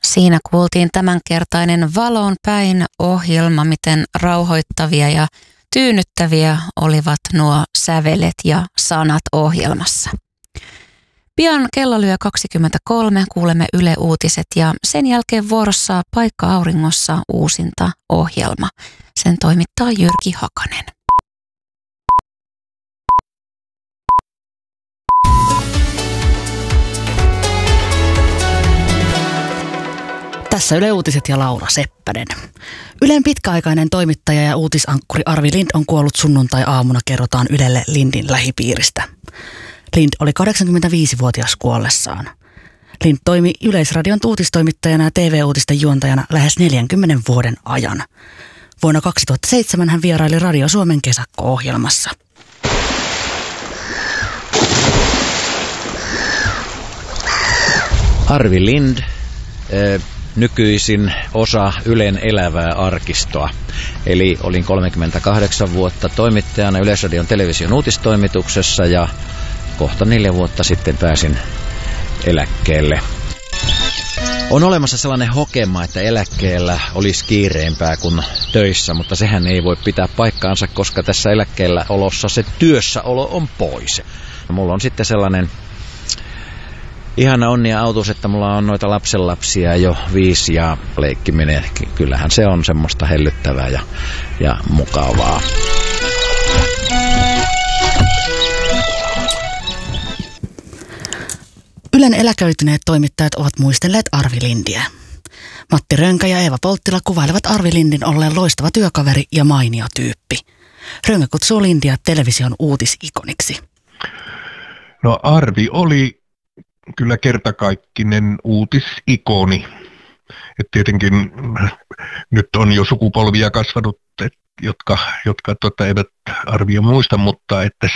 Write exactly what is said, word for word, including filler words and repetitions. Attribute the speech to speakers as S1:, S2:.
S1: Siinä kuultiin tämänkertainen Valon päin -ohjelma, miten rauhoittavia ja tyynnyttäviä olivat nuo sävelet ja sanat ohjelmassa. Pian kello lyö kaksikymmentäkolme, kuulemme Yle Uutiset ja sen jälkeen vuorossa Paikka auringossa uusinta ohjelma. Sen toimittaa Jyrki Hakanen.
S2: Tässä Yle Uutiset ja Laura Seppänen. Ylen pitkäaikainen toimittaja ja uutisankkuri Arvi Lind on kuollut sunnuntai-aamuna, kerrotaan Ylelle Lindin lähipiiristä. Lind oli kahdeksankymmentäviisivuotias kuollessaan. Lind toimi Yleisradion uutistoimittajana ja T V-uutisten juontajana lähes neljänkymmenen vuoden ajan. Vuonna kaksituhattaseitsemän hän vieraili Radio Suomen kesäkko-ohjelmassa.
S3: Arvi Lind, äh, nykyisin osa Ylen elävää arkistoa. Eli olin kolmekymmentäkahdeksan vuotta toimittajana Yleisradion television uutistoimituksessa ja kohta neljä vuotta sitten pääsin eläkkeelle. On olemassa sellainen hokema, että eläkkeellä olisi kiireempää kuin töissä, mutta sehän ei voi pitää paikkaansa, koska tässä eläkkeellä olossa se työssäolo on pois. Mulla on sitten sellainen ihana onni ja autuus, että mulla on noita lapsenlapsia jo viisi ja leikkiminen. Kyllähän se on semmoista hellyttävää ja, ja mukavaa.
S2: Ylen eläköityneet toimittajat ovat muistelleet Arvi Lindiä. Matti Rönkä ja Eeva Polttila kuvailevat Arvi Lindin olleen loistava työkaveri ja mainio tyyppi. Rönkä kutsuu Lindiä television uutisikoniksi.
S4: No Arvi oli kyllä kertakaikkinen uutisikoni. Et tietenkin nyt on jo sukupolvia kasvanut, et, jotka, jotka tota, eivät Arvia muista, mutta että